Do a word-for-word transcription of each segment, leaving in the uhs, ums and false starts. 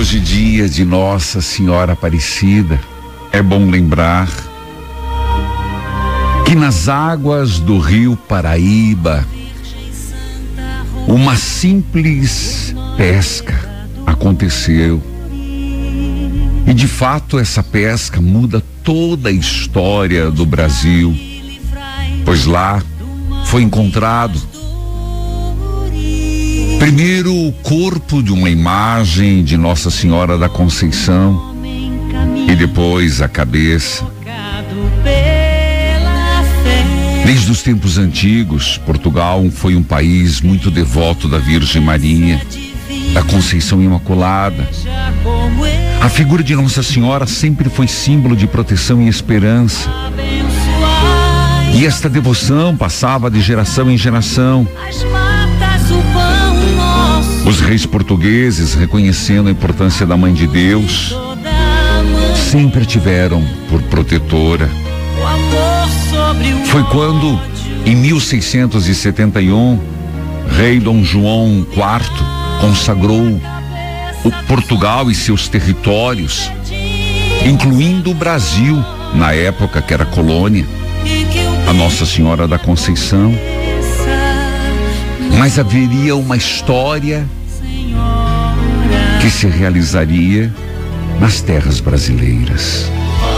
Hoje, dia de Nossa Senhora Aparecida, é bom lembrar que nas águas do rio Paraíba, uma simples pesca aconteceu. E de fato essa pesca muda toda a história do Brasil, pois lá foi encontrado primeiro o corpo de uma imagem de Nossa Senhora da Conceição e depois a cabeça. Desde os tempos antigos, Portugal foi um país muito devoto da Virgem Maria, da Conceição Imaculada. A figura de Nossa Senhora sempre foi símbolo de proteção e esperança. E esta devoção passava de geração em geração. Os reis portugueses, reconhecendo a importância da Mãe de Deus, sempre a tiveram por protetora. Foi quando, em mil seiscentos e setenta e um, rei Dom João quarto consagrou o Portugal e seus territórios, incluindo o Brasil, na época que era colônia, a Nossa Senhora da Conceição. Mas haveria uma história que se realizaria nas terras brasileiras.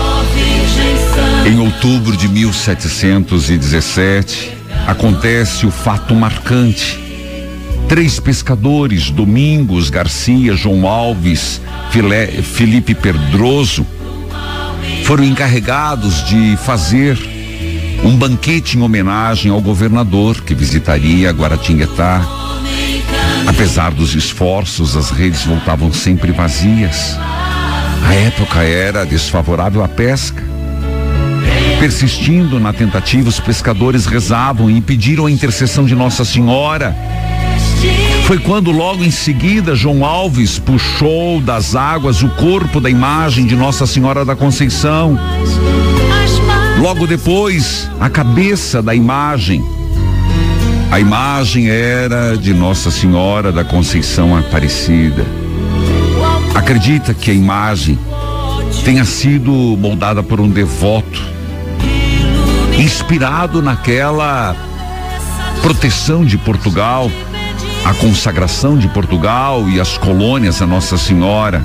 Em outubro de mil setecentos e dezessete, acontece o fato marcante. Três pescadores, Domingos Garcia, João Alves, Filé, Felipe Pedroso, foram encarregados de fazer um banquete em homenagem ao governador que visitaria Guaratinguetá. Apesar dos esforços, as redes voltavam sempre vazias. A época era desfavorável à pesca. Persistindo na tentativa, os pescadores rezavam e pediram a intercessão de Nossa Senhora. Foi quando logo em seguida João Alves puxou das águas o corpo da imagem de Nossa Senhora da Conceição. Logo depois, a cabeça da imagem. A imagem era de Nossa Senhora da Conceição Aparecida. Acredita que a imagem tenha sido moldada por um devoto, inspirado naquela proteção de Portugal, a consagração de Portugal e as colônias a Nossa Senhora.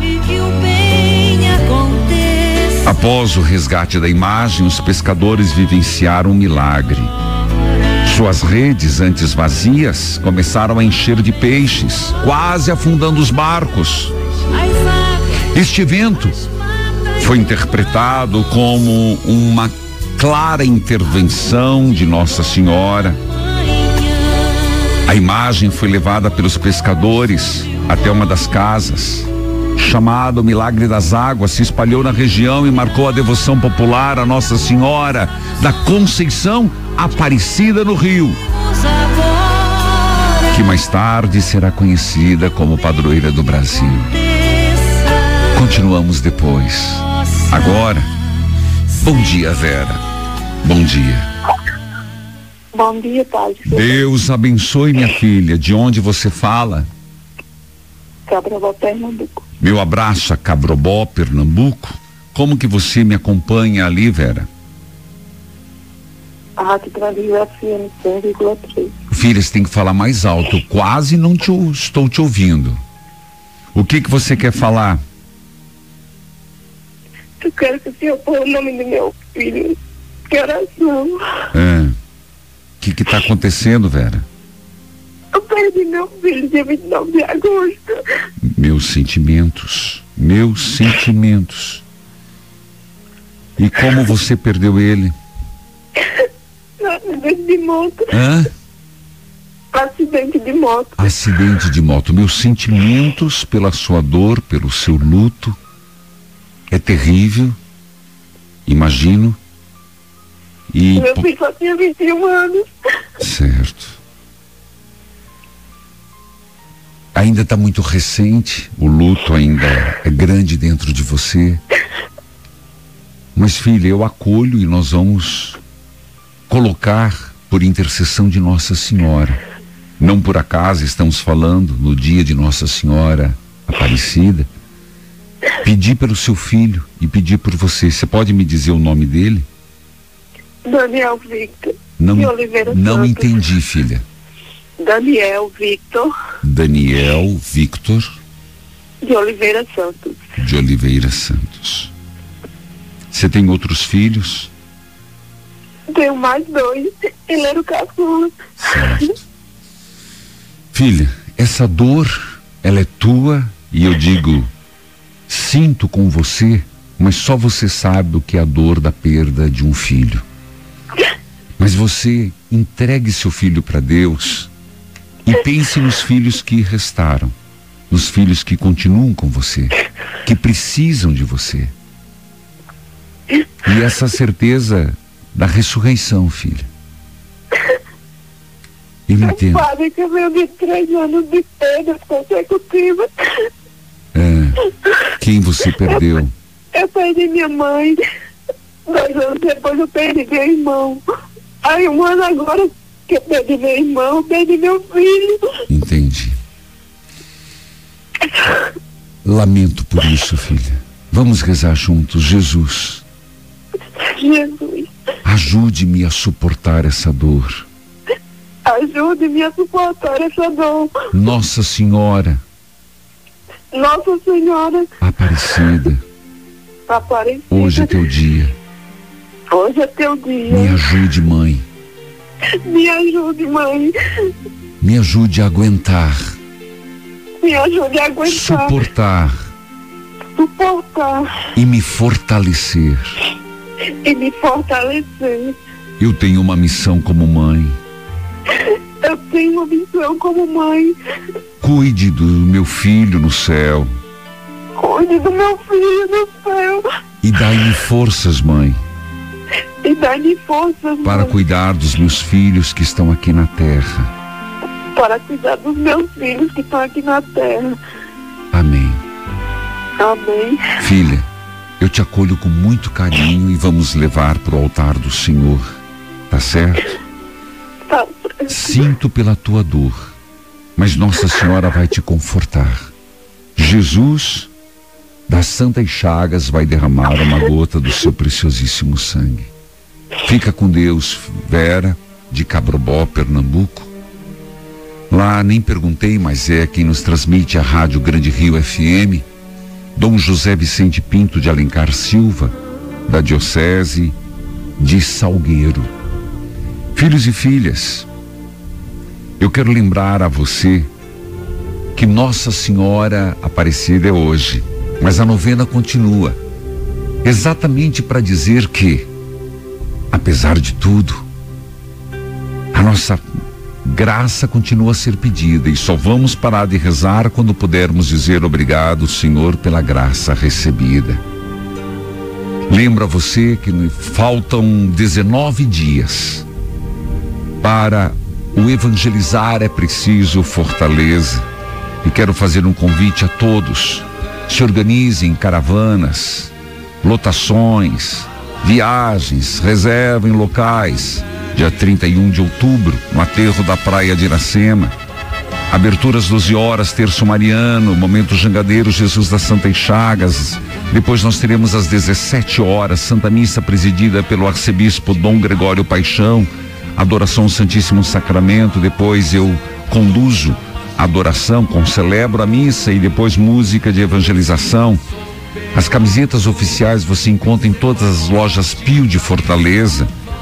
Após o resgate da imagem, os pescadores vivenciaram um milagre. Suas redes, antes vazias, começaram a encher de peixes, quase afundando os barcos. Este evento foi interpretado como uma clara intervenção de Nossa Senhora. A imagem foi levada pelos pescadores até uma das casas. Chamado Milagre das Águas, se espalhou na região e marcou a devoção popular a Nossa Senhora da Conceição Aparecida no Rio, que mais tarde será conhecida como padroeira do Brasil. Continuamos depois. Agora, bom dia, Vera. Bom dia. Bom dia, Padre. Deus abençoe, minha filha. De onde você fala? Cabrobó, Pernambuco. Meu abraço a Cabrobó, Pernambuco. Como que você me acompanha ali, Vera? A Rádio Brasil F M cem vírgula três. Filha, você tem que falar mais alto. Eu quase não te, estou te ouvindo. O que que você quer falar? Eu quero que o senhor ponha o nome do meu filho em oração. É. O que que tá acontecendo, Vera? Eu perdi meu filho dia vinte e nove de agosto. Meus sentimentos. Meus sentimentos. E como você perdeu ele? Acidente de moto. Hã? Acidente de moto. Acidente de moto. Meus sentimentos pela sua dor, pelo seu luto. É terrível. Imagino. E meu filho só tinha vinte e um anos. Certo. Ainda está muito recente, o luto ainda é grande dentro de você. Mas, filha, eu acolho e nós vamos colocar por intercessão de Nossa Senhora. Não por acaso estamos falando no dia de Nossa Senhora Aparecida, pedir pelo seu filho e pedir por você. Você pode me dizer o nome dele? Daniel Victor Não, de Oliveira não Santos. entendi, filha. Daniel Victor Daniel Victor de Oliveira Santos. de Oliveira Santos. Você tem outros filhos? Tenho mais dois. Ele era o caçula. Certo. Filha, essa dor, ela é tua e eu digo, sinto com você, mas só você sabe o que é a dor da perda de um filho. Mas você entregue seu filho para Deus e pense nos filhos que restaram, nos filhos que continuam com você, que precisam de você. E essa certeza da ressurreição, filha. Eu entendo. Padre, que eu venho de três anos de perdas consecutivas. É, quem você perdeu? Eu, eu perdi minha mãe. Dois anos depois eu perdi meu irmão. Aí um ano agora que eu perdi meu irmão, eu perdi meu filho. Entendi. Lamento por isso, filha. Vamos rezar juntos. Jesus, Jesus, ajude-me a suportar essa dor. ajude-me a suportar essa dor. Nossa Senhora Nossa Senhora Aparecida, Aparecida, hoje é teu dia. hoje é teu dia. Me ajude, mãe. Me ajude, mãe. Me ajude a aguentar, Me ajude a aguentar, suportar suportar e me fortalecer. e me fortalecer. Eu tenho uma missão como mãe. Eu tenho uma missão como mãe. Cuide do meu filho no céu Cuide do meu filho no céu. e dai-me forças, mãe, E dá-me forças, para mãe, cuidar dos meus filhos que estão aqui na terra. para cuidar dos meus filhos que estão aqui na terra. Amém. Amém. Filha, eu te acolho com muito carinho e vamos levar para o altar do Senhor, tá certo? Tá. Sinto pela tua dor, mas Nossa Senhora vai te confortar. Jesus, das santas chagas, vai derramar uma gota do seu preciosíssimo sangue. Fica com Deus, Vera, de Cabrobó, Pernambuco. Lá nem perguntei, mas é quem nos transmite a Rádio Grande Rio F M, Dom José Vicente Pinto de Alencar Silva, da Diocese de Salgueiro. Filhos e filhas, eu quero lembrar a você que Nossa Senhora Aparecida é hoje, mas a novena continua, exatamente para dizer que, apesar de tudo, a nossa graça continua a ser pedida e só vamos parar de rezar quando pudermos dizer obrigado, Senhor, pela graça recebida. Lembra você que faltam dezenove dias para o evangelizar, é preciso fortaleza. E quero fazer um convite a todos: se organizem caravanas, lotações, viagens, reservem locais. Dia trinta e um de outubro, no aterro da Praia de Iracema. Abertura às doze horas, terço mariano, momento jangadeiro, Jesus das Santas Chagas. Depois nós teremos às dezessete horas, Santa Missa presidida pelo arcebispo Dom Gregório Paixão, adoração ao Santíssimo Sacramento. Depois eu conduzo a adoração, concelebro a missa e depois música de evangelização. As camisetas oficiais você encontra em todas as lojas Pio de Fortaleza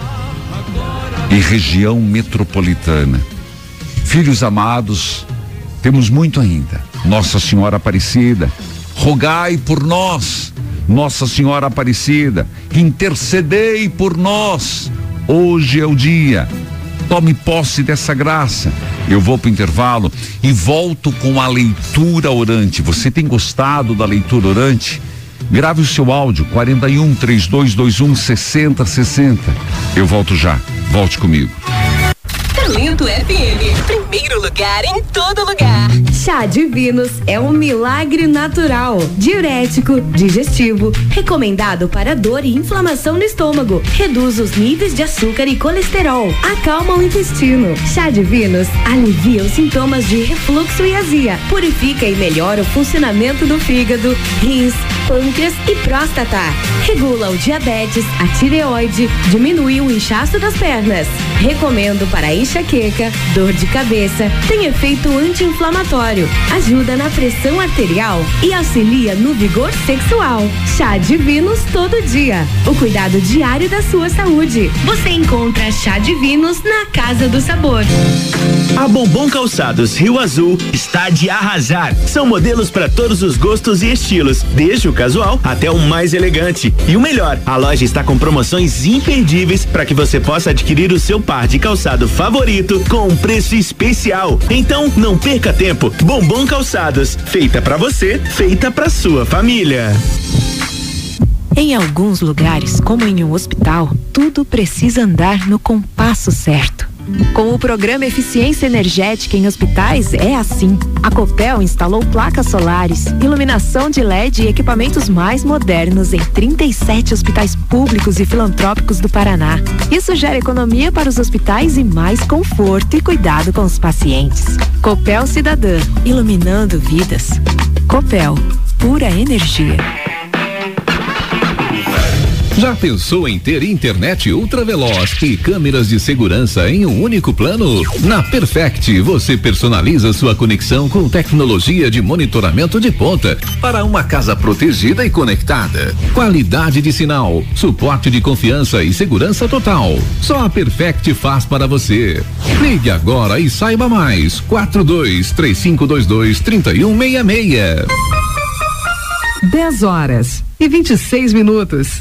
e região metropolitana. Filhos amados, temos muito ainda. Nossa Senhora Aparecida, rogai por nós. Nossa Senhora Aparecida, intercedei por nós. Hoje é o dia. Tome posse dessa graça. Eu vou para o intervalo e volto com a leitura orante. Você tem gostado da leitura orante? Grave o seu áudio, quarenta e um, trinta e dois vinte e um, sessenta sessenta. Eu volto já. Volte comigo. Talento F M. primeiro lugar em todo lugar. Chá Divinos é um milagre natural, diurético, digestivo, recomendado para dor e inflamação no estômago, reduz os níveis de açúcar e colesterol, acalma o intestino. Chá Divinos alivia os sintomas de refluxo e azia, purifica e melhora o funcionamento do fígado, rins, pâncreas e próstata, regula o diabetes, a tireoide, diminui o inchaço das pernas. Recomendo para enxaqueca, dor de cabeça, tem efeito anti-inflamatório, ajuda na pressão arterial e auxilia no vigor sexual. Chá Divinos todo dia, o cuidado diário da sua saúde. Você encontra Chá Divinos na Casa do Sabor. A Bombom Calçados Rio Azul está de arrasar. São modelos para todos os gostos e estilos, desde o casual até o mais elegante. E o melhor, a loja está com promoções imperdíveis para que você possa adquirir o seu par de calçado favorito com um preço especial. Então, não perca tempo. Bombom Calçados, feita para você, feita para sua família. Em alguns lugares, como em um hospital, tudo precisa andar no compasso certo. Com o programa Eficiência Energética em Hospitais é assim. A Copel instalou placas solares, iluminação de L E D e equipamentos mais modernos em trinta e sete hospitais públicos e filantrópicos do Paraná. Isso gera economia para os hospitais e mais conforto e cuidado com os pacientes. Copel Cidadã, iluminando vidas. Copel, pura energia. Já pensou em ter internet ultraveloz e câmeras de segurança em um único plano? Na Perfect, você personaliza sua conexão com tecnologia de monitoramento de ponta para uma casa protegida e conectada. Qualidade de sinal, suporte de confiança e segurança total. Só a Perfect faz para você. Ligue agora e saiba mais. quatro dois três cinco dois dois, três um seis seis. dez horas e vinte e seis minutos.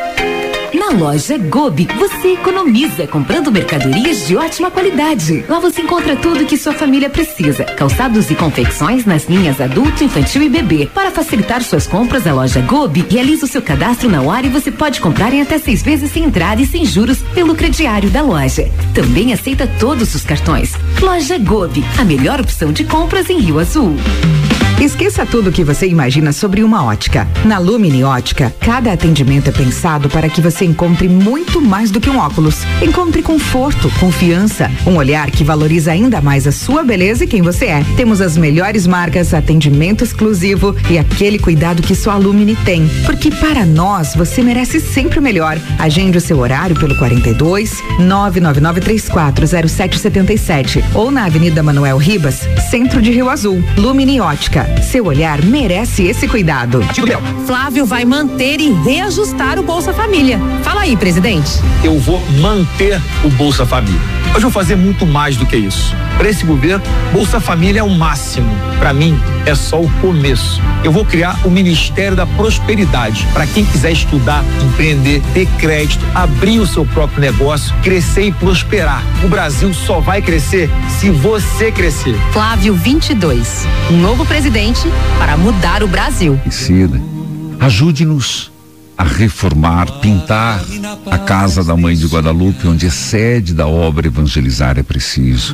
Na loja Gobi, você economiza comprando mercadorias de ótima qualidade. Lá você encontra tudo que sua família precisa. Calçados e confecções nas linhas adulto, infantil e bebê. Para facilitar suas compras, a loja Gobi realiza o seu cadastro na hora e você pode comprar em até seis vezes sem entrada e sem juros pelo crediário da loja. Também aceita todos os cartões. Loja Gobi, a melhor opção de compras em Rio Azul. Esqueça tudo o que você imagina sobre uma ótica. Na Lumini Ótica, cada atendimento é pensado para que você encontre muito mais do que um óculos. Encontre conforto, confiança, um olhar que valoriza ainda mais a sua beleza e quem você é. Temos as melhores marcas, atendimento exclusivo e aquele cuidado que só a Lumini tem. Porque para nós, você merece sempre o melhor. Agende o seu horário pelo quarenta e dois, nove nove nove três quatro zero sete sete sete ou na Avenida Manuel Ribas, centro de Rio Azul. Lumini Ótica. Seu olhar merece esse cuidado. Flávio vai manter e reajustar o Bolsa Família. Fala aí, presidente. Eu vou manter o Bolsa Família. Mas vou fazer muito mais do que isso. Para esse governo, Bolsa Família é o máximo. Para mim, é só o começo. Eu vou criar o Ministério da Prosperidade para quem quiser estudar, empreender, ter crédito, abrir o seu próprio negócio, crescer e prosperar. O Brasil só vai crescer se você crescer. Flávio vinte e dois, um novo presidente para mudar o Brasil. Cida, ajude-nos a reformar, pintar a casa da Mãe de Guadalupe, onde é sede da obra Evangelizar é Preciso.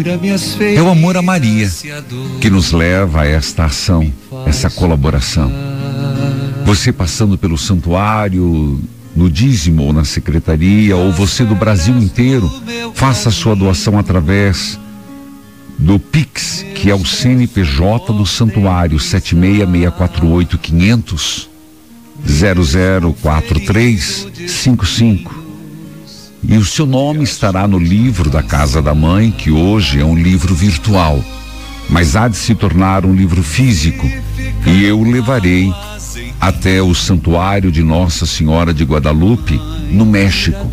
É o amor a Maria que nos leva a esta ação, essa colaboração. Você passando pelo santuário, no dízimo ou na secretaria, ou você do Brasil inteiro, faça a sua doação através do Pix, que é o C N P J do santuário, sete seis seis quatro oito quinhentos zero zero quatro três cinco cinco. E o seu nome estará no livro da Casa da Mãe, que hoje é um livro virtual, mas há de se tornar um livro físico, e eu o levarei até o santuário de Nossa Senhora de Guadalupe, no México.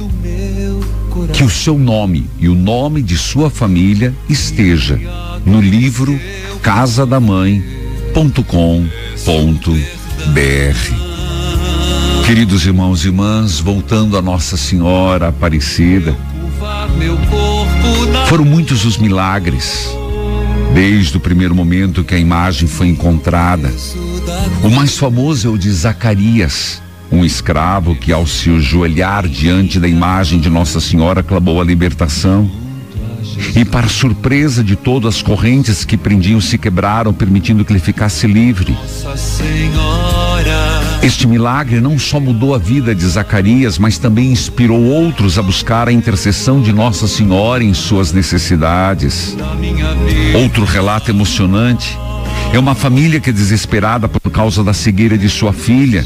Que o seu nome e o nome de sua família esteja no livro casa da mãe ponto com ponto b r. Queridos irmãos e irmãs, voltando a Nossa Senhora Aparecida, foram muitos os milagres, desde o primeiro momento que a imagem foi encontrada. O mais famoso é o de Zacarias, um escravo que, ao se ajoelhar diante da imagem de Nossa Senhora, clamou a libertação. E para surpresa de todas, as correntes que prendiam se quebraram, permitindo que ele ficasse livre. Este milagre não só mudou a vida de Zacarias, mas também inspirou outros a buscar a intercessão de Nossa Senhora em suas necessidades. Outro relato emocionante é uma família que, desesperada por causa da cegueira de sua filha,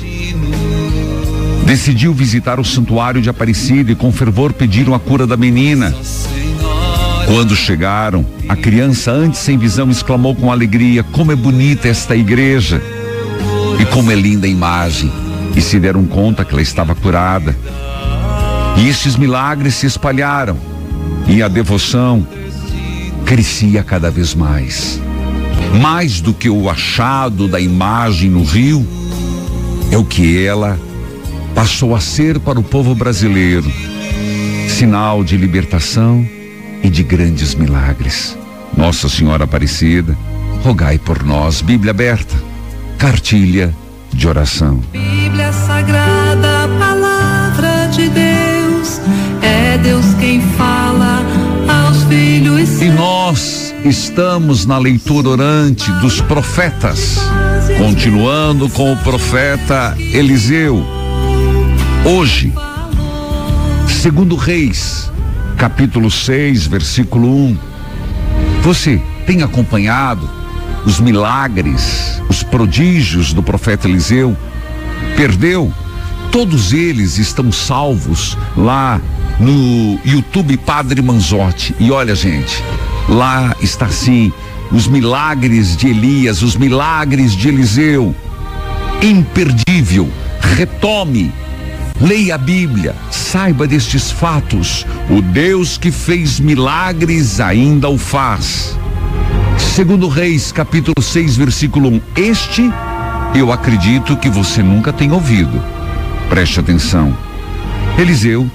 decidiu visitar o santuário de Aparecida e com fervor pediram a cura da menina. Quando chegaram, a criança, antes sem visão, exclamou com alegria: como é bonita esta igreja e como é linda a imagem. E se deram conta que ela estava curada. E estes milagres se espalharam e a devoção crescia cada vez mais. Mais do que o achado da imagem no rio, é o que ela passou a ser para o povo brasileiro, sinal de libertação e de grandes milagres. Nossa Senhora Aparecida, rogai por nós. Bíblia aberta, cartilha de oração. Bíblia Sagrada, palavra de Deus, é Deus quem fala aos filhos. E nós estamos na leitura orante dos profetas, continuando com o profeta Eliseu. Hoje, segundo Reis, capítulo seis, versículo um. Você tem acompanhado os milagres, os prodígios do profeta Eliseu? Perdeu? Todos eles estão salvos lá no YouTube Padre Manzotti. E olha, gente, lá está assim, os milagres de Elias, os milagres de Eliseu. Imperdível. Retome. Leia a Bíblia, saiba destes fatos. O Deus que fez milagres ainda o faz. Segundo Reis, capítulo seis, versículo um. Este, eu acredito que você nunca tem ouvido. Preste atenção. Eliseu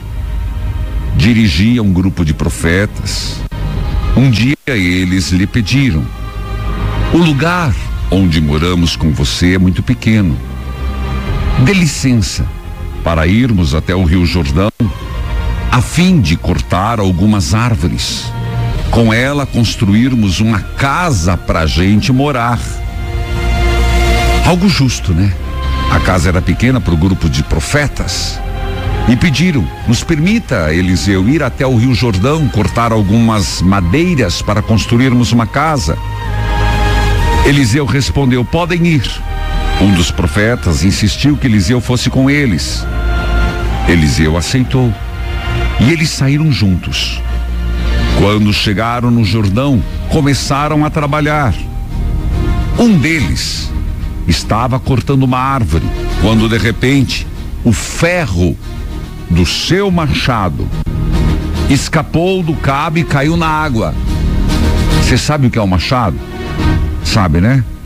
dirigia um grupo de profetas. Um dia eles lhe pediram: o lugar onde moramos com você é muito pequeno. Dê licença para irmos até o Rio Jordão, a fim de cortar algumas árvores, com ela construirmos uma casa para a gente morar. Algo justo, né? A casa era pequena para o grupo de profetas. E pediram: nos permita, Eliseu, ir até o Rio Jordão, cortar algumas madeiras para construirmos uma casa. Eliseu respondeu: podem ir. Um dos profetas insistiu que Eliseu fosse com eles. Eliseu aceitou e eles saíram juntos. Quando chegaram no Jordão, começaram a trabalhar. Um deles estava cortando uma árvore, quando de repente o ferro do seu machado escapou do cabo e caiu na água. Você sabe o que é um machado? Sabe, né?